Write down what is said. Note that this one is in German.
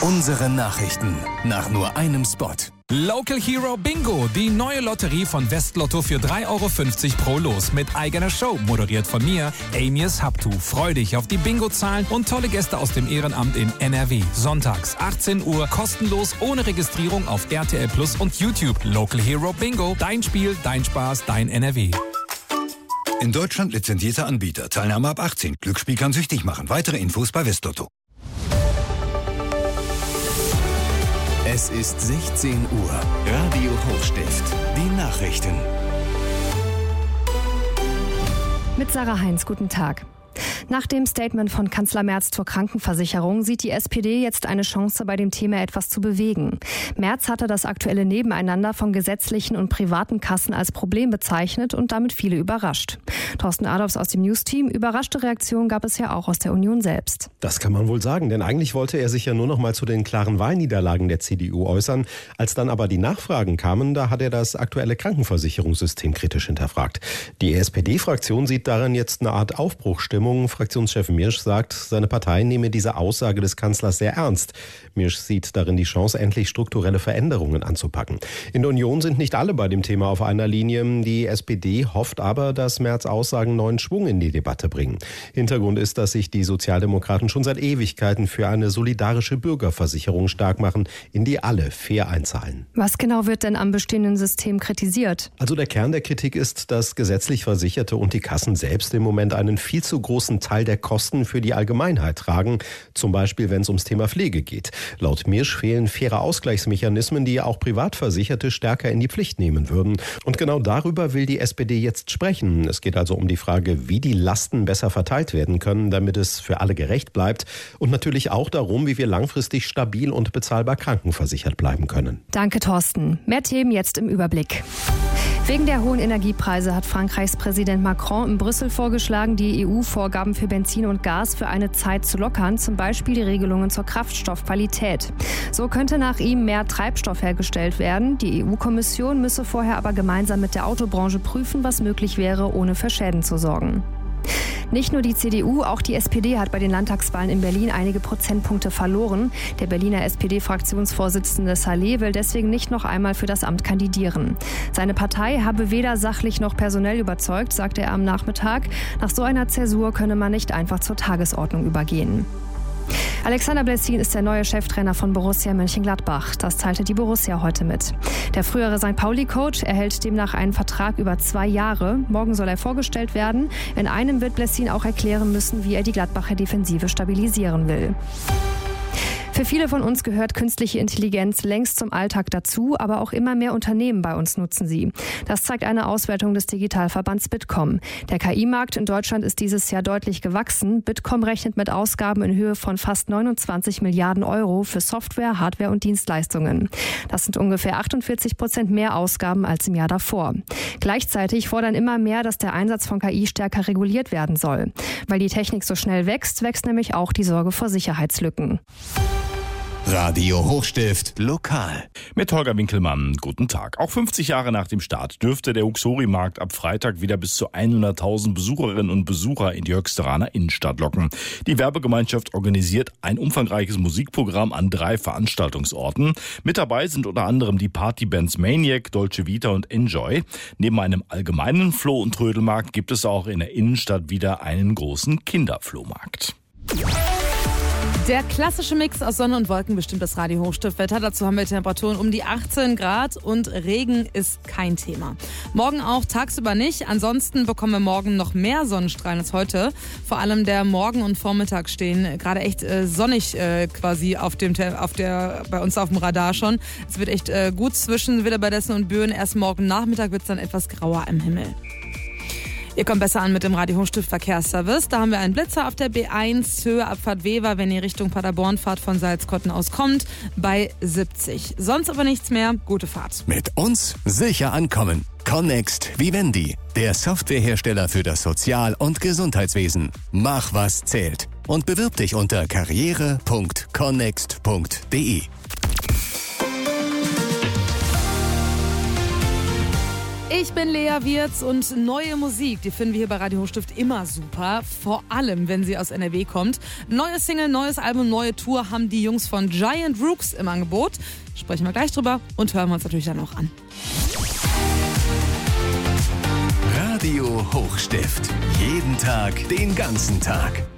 Unsere Nachrichten nach nur einem Spot. Local Hero Bingo, die neue Lotterie von Westlotto für 3,50 € pro Los mit eigener Show, moderiert von mir, Amias Haptu. Freu dich auf die Bingo-Zahlen und tolle Gäste aus dem Ehrenamt in NRW. Sonntags, 18 Uhr, kostenlos, ohne Registrierung auf RTL Plus und YouTube. Local Hero Bingo, dein Spiel, dein Spaß, dein NRW. In Deutschland lizenzierter Anbieter. Teilnahme ab 18. Glücksspiel kann süchtig machen. Weitere Infos bei Westlotto. Es ist 16 Uhr. Radio Hochstift. Die Nachrichten. Mit Sarah Heinz, guten Tag. Nach dem Statement von Kanzler Merz zur Krankenversicherung sieht die SPD jetzt eine Chance, bei dem Thema etwas zu bewegen. Merz hatte das aktuelle Nebeneinander von gesetzlichen und privaten Kassen als Problem bezeichnet und damit viele überrascht. Thorsten Adolfs aus dem News-Team: Überraschte Reaktionen gab es ja auch aus der Union selbst. Das kann man wohl sagen, denn eigentlich wollte er sich ja nur noch mal zu den klaren Wahlniederlagen der CDU äußern. Als dann aber die Nachfragen kamen, da hat er das aktuelle Krankenversicherungssystem kritisch hinterfragt. Die SPD-Fraktion sieht darin jetzt eine Art Aufbruchstimmung. Fraktionschef Mirsch sagt, seine Partei nehme diese Aussage des Kanzlers sehr ernst. Mirsch sieht darin die Chance, endlich strukturelle Veränderungen anzupacken. In der Union sind nicht alle bei dem Thema auf einer Linie. Die SPD hofft aber, dass Merz' Aussagen neuen Schwung in die Debatte bringen. Hintergrund ist, dass sich die Sozialdemokraten schon seit Ewigkeiten für eine solidarische Bürgerversicherung stark machen, in die alle fair einzahlen. Was genau wird denn am bestehenden System kritisiert? Also der Kern der Kritik ist, dass gesetzlich Versicherte und die Kassen selbst im Moment einen viel zu großen Teil der Kosten für die Allgemeinheit tragen, zum Beispiel wenn es ums Thema Pflege geht. Laut Mirsch fehlen faire Ausgleichsmechanismen, die auch Privatversicherte stärker in die Pflicht nehmen würden. Und genau darüber will die SPD jetzt sprechen. Es geht also um die Frage, wie die Lasten besser verteilt werden können, damit es für alle gerecht bleibt. Und natürlich auch darum, wie wir langfristig stabil und bezahlbar krankenversichert bleiben können. Danke, Thorsten. Mehr Themen jetzt im Überblick. Wegen der hohen Energiepreise hat Frankreichs Präsident Macron in Brüssel vorgeschlagen, die EU-Vorgaben für Benzin und Gas für eine Zeit zu lockern, zum Beispiel die Regelungen zur Kraftstoffqualität. So könnte nach ihm mehr Treibstoff hergestellt werden. Die EU-Kommission müsse vorher aber gemeinsam mit der Autobranche prüfen, was möglich wäre, ohne für Schäden zu sorgen. Nicht nur die CDU, auch die SPD hat bei den Landtagswahlen in Berlin einige Prozentpunkte verloren. Der Berliner SPD-Fraktionsvorsitzende Saleh will deswegen nicht noch einmal für das Amt kandidieren. Seine Partei habe weder sachlich noch personell überzeugt, sagte er am Nachmittag. Nach so einer Zäsur könne man nicht einfach zur Tagesordnung übergehen. Alexander Blessin ist der neue Cheftrainer von Borussia Mönchengladbach. Das teilte die Borussia heute mit. Der frühere St. Pauli-Coach erhält demnach einen Vertrag über 2 Jahre. Morgen soll er vorgestellt werden. In einem wird Blessin auch erklären müssen, wie er die Gladbacher Defensive stabilisieren will. Für viele von uns gehört künstliche Intelligenz längst zum Alltag dazu, aber auch immer mehr Unternehmen bei uns nutzen sie. Das zeigt eine Auswertung des Digitalverbands Bitkom. Der KI-Markt in Deutschland ist dieses Jahr deutlich gewachsen. Bitkom rechnet mit Ausgaben in Höhe von fast 29 Milliarden € für Software, Hardware und Dienstleistungen. Das sind ungefähr 48% mehr Ausgaben als im Jahr davor. Gleichzeitig fordern immer mehr, dass der Einsatz von KI stärker reguliert werden soll. Weil die Technik so schnell wächst, wächst nämlich auch die Sorge vor Sicherheitslücken. Radio Hochstift lokal. Mit Holger Winkelmann. Guten Tag. Auch 50 Jahre nach dem Start dürfte der Uxori-Markt ab Freitag wieder bis zu 100.000 Besucherinnen und Besucher in die Höchsteraner Innenstadt locken. Die Werbegemeinschaft organisiert ein umfangreiches Musikprogramm an 3 Veranstaltungsorten. Mit dabei sind unter anderem die Partybands Maniac, Dolce Vita und Enjoy. Neben einem allgemeinen Floh- und Trödelmarkt gibt es auch in der Innenstadt wieder einen großen Kinderflohmarkt. Der klassische Mix aus Sonne und Wolken bestimmt das Radio Hochstiftwetter. Dazu haben wir Temperaturen um die 18 Grad und Regen ist kein Thema. Morgen auch tagsüber nicht. Ansonsten bekommen wir morgen noch mehr Sonnenstrahlen als heute. Vor allem der Morgen und Vormittag stehen gerade echt sonnig quasi bei uns auf dem Radar schon. Es wird echt gut zwischen Willebadessen und Böen. Erst morgen Nachmittag wird es dann etwas grauer im Himmel. Ihr kommt besser an mit dem Radio Hochstift Verkehrsservice. Da haben wir einen Blitzer auf der B1, Höhe Abfahrt Wever, wenn ihr Richtung Paderborn fahrt, von Salzkotten aus kommt, bei 70. Sonst aber nichts mehr. Gute Fahrt. Mit uns sicher ankommen. Connext Vivendi, der Softwarehersteller für das Sozial- und Gesundheitswesen. Mach, was zählt. Und bewirb dich unter karriere.connext.de. Ich bin Lea Wirz und neue Musik, die finden wir hier bei Radio Hochstift immer super. Vor allem, wenn sie aus NRW kommt. Neue Single, neues Album, neue Tour haben die Jungs von Giant Rooks im Angebot. Sprechen wir gleich drüber und hören wir uns natürlich dann auch an. Radio Hochstift. Jeden Tag, den ganzen Tag.